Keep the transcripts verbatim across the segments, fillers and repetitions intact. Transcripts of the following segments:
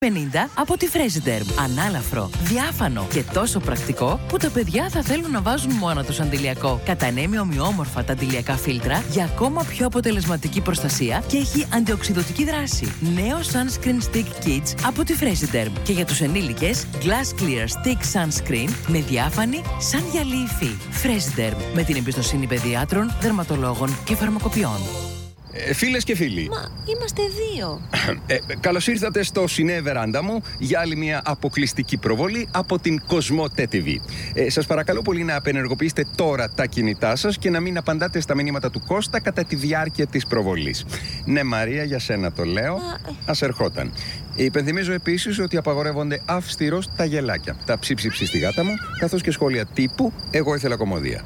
πενήντα από τη Fresiderm. Ανάλαφρο, διάφανο και τόσο πρακτικό που τα παιδιά θα θέλουν να βάζουν μόνο τους αντιλιακό. Κατανέμει ομοιόμορφα τα αντιλιακά φίλτρα για ακόμα πιο αποτελεσματική προστασία και έχει αντιοξυδωτική δράση. Νέο Sunscreen Stick Kids από τη Fresiderm. Και για τους ενήλικες, Glass Clear Stick Sunscreen με διάφανη σαν γυαλί υφή. Fresiderm, με την εμπιστοσύνη παιδιάτρων, δερματολόγων και φαρμακοποιών. Ε, φίλες και φίλοι. Μα είμαστε δύο. Ε, καλώς ήρθατε στο Σινέ Βεράντα μου για άλλη μια αποκλειστική προβολή από την Κοσμοτέ τι βι. Ε, σας παρακαλώ πολύ να απενεργοποιήσετε τώρα τα κινητά σας και να μην απαντάτε στα μηνύματα του Κώστα κατά τη διάρκεια της προβολής. Ναι, Μαρία, για σένα το λέω. Μα... Ας ερχόταν. Υπενθυμίζω επίσης ότι απαγορεύονται αυστηρώς τα γελάκια, τα ψίψιψη στη γάτα μου, καθώς και σχόλια τύπου «Εγώ ήθελα κομμωδία».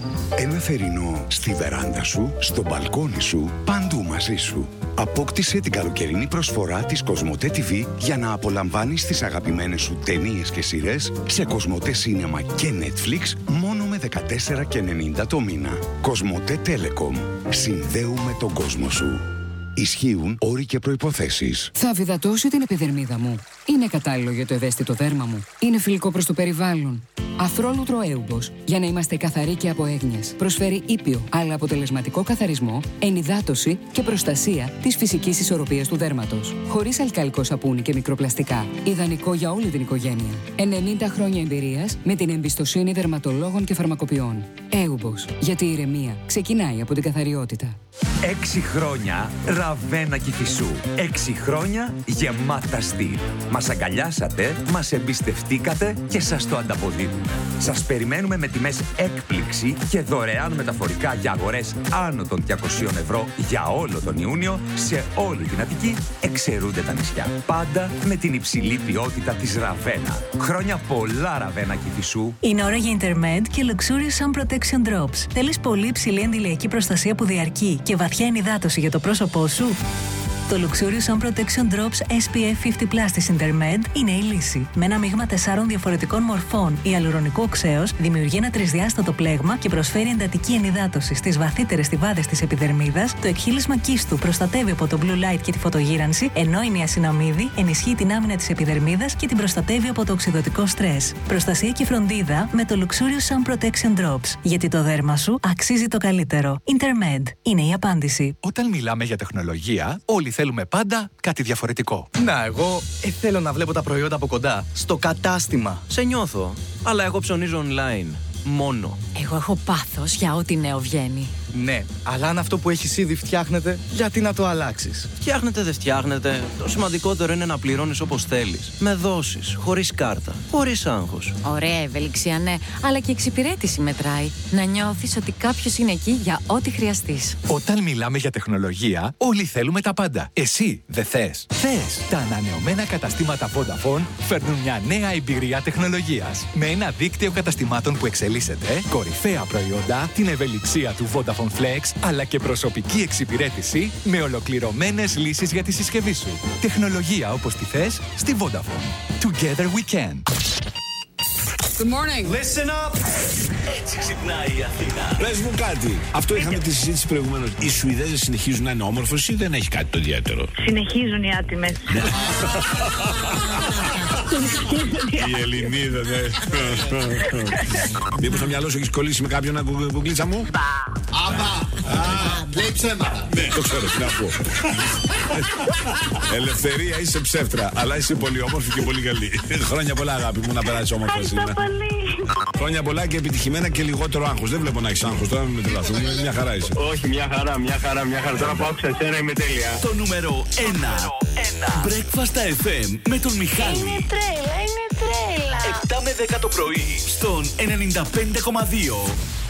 Ένα θερινό στη βεράντα σου, στο μπαλκόνι σου, παντού μαζί σου. Απόκτησε την καλοκαιρινή προσφορά της Κοσμοτέ τι βι για να απολαμβάνεις τις αγαπημένες σου ταινίες και σειρές σε Κοσμοτέ Σίνεμα και Netflix μόνο με δεκατέσσερα ενενήντα το μήνα. Κοσμοτέ Telecom. Συνδέουμε τον κόσμο σου. Ισχύουν όροι και προϋποθέσεις. Θα βιδατώσει την επιδερμίδα μου. Είναι κατάλληλο για το ευαίσθητο δέρμα μου. Είναι φιλικό προς το περιβάλλον. Αφρόλουτρο Έουμπος, για να είμαστε καθαροί και από έγνοιες. Προσφέρει ήπιο, αλλά αποτελεσματικό καθαρισμό, ενυδάτωση και προστασία της φυσικής ισορροπίας του δέρματος. Χωρίς αλκαλικό σαπούνι και μικροπλαστικά. Ιδανικό για όλη την οικογένεια. ενενήντα χρόνια εμπειρίας με την εμπιστοσύνη δερματολόγων και φαρμακοποιών. Έουμπος, γιατί η ηρεμία ξεκινάει από την καθαριότητα. Έξι χρόνια Ραβένα Κηφισού. Έξι χρόνια γεμάτα στυλ. Μας αγκαλιάσατε, μας εμπιστευτήκατε και σας το ανταποδίδουμε. Σας περιμένουμε με τιμές έκπληξη και δωρεάν μεταφορικά για αγορές άνω των διακοσίων ευρώ για όλο τον Ιούνιο σε όλη την Αττική, εξαιρούνται τα νησιά. Πάντα με την υψηλή ποιότητα της Ραβένα. Χρόνια πολλά Ραβένα Κηφισού. Είναι ώρα για Intermed και Luxurious Sun Protection Drops. Θέλεις πολύ υψηλή αντιλιακή προστασία που διαρκεί και βαθιά ενυδάτωση για το πρόσωπό σου? Το Luxurious Sun Protection Drops ες πι εφ πενήντα πλας της Intermed είναι η λύση. Με ένα μείγμα τεσσάρων διαφορετικών μορφών ιαλουρονικού οξέως δημιουργεί ένα τρισδιάστατο πλέγμα και προσφέρει εντατική ενυδάτωση στις βαθύτερες στιβάδες της επιδερμίδας. Το εκχύλισμα κίστου προστατεύει από το blue light και τη φωτογύρανση, ενώ η νιασιναμίδη ενισχύει την άμυνα της επιδερμίδας και την προστατεύει από το οξυδωτικό στρες. Προστασία και φροντίδα με το Luxurious Sun Protection Drops. Γιατί το δέρμα σου αξίζει το καλύτερο. Intermed είναι η απάντηση. Όταν μιλάμε για τεχνολογία, όλοι θέλουμε πάντα κάτι διαφορετικό. Να, εγώ ε, θέλω να βλέπω τα προϊόντα από κοντά. Στο κατάστημα. Σε νιώθω. Αλλά εγώ ψωνίζω online. Μόνο. Εγώ έχω πάθος για ό,τι νέο βγαίνει. Ναι, αλλά αν αυτό που έχεις ήδη φτιάχνεται, γιατί να το αλλάξεις? Φτιάχνετε, δεν φτιάχνετε. Το σημαντικότερο είναι να πληρώνεις όπως θέλεις. Με δόσεις, χωρίς κάρτα, χωρίς άγχος. Ωραία ευελιξία, ναι, αλλά και εξυπηρέτηση μετράει. Να νιώθεις ότι κάποιος είναι εκεί για ό,τι χρειαστείς. Όταν μιλάμε για τεχνολογία, όλοι θέλουμε τα πάντα. Εσύ δεν θες? Θες! Τα ανανεωμένα καταστήματα Vodafone φέρνουν μια νέα εμπειρία τεχνολογίας. Με ένα δίκτυο καταστημάτων που εξελίσσεται, κορυφαία προϊόντα, την ευελιξία του Vodafone Flex, αλλά και προσωπική εξυπηρέτηση με ολοκληρωμένες λύσεις για τη συσκευή σου. Τεχνολογία όπως τη θες στη Vodafone. Together we can. Good morning. Listen up. Έτσι ξυπνάει η Αθήνα. Πες μου κάτι. Αυτό είχαμε τη συζήτηση προηγουμένως. Οι Σουηδέζες συνεχίζουν να είναι όμορφες ή δεν έχει κάτι το ιδιαίτερο? Συνεχίζουν οι άτιμες. Η Ελληνίδα, ναι. Μήπως στο μυαλό σου έχεις κολλήσει με κάποιον κουκλίτσα μου? Άμπα. Λέει ψέματα. Ναι, το ξέρω, τι να πω. Ελευθερία, είσαι ψεύτρα, αλλά είσαι πολύ όμορφη και πολύ καλή. Χρόνια πολλά, αγάπη μου, να περάσεις όμορφα σήμερα. Χρόνια πολλά και επιτυχημένα και λιγότερο άγχος. Δεν βλέπω να έχεις άγχος τώρα, μην με τρελαθούμε. Μια χαρά είσαι. Όχι, μια χαρά, μια χαρά, μια χαρά. Τώρα που άκουσα εσένα είμαι τέλεια. Το νούμερο ένα. Breakfast εφ εμ με τον Μιχάλη. Είναι τρέλα, είναι τρέλα. επτά με δέκα το πρωί στον ενενήντα πέντε κόμμα δύο.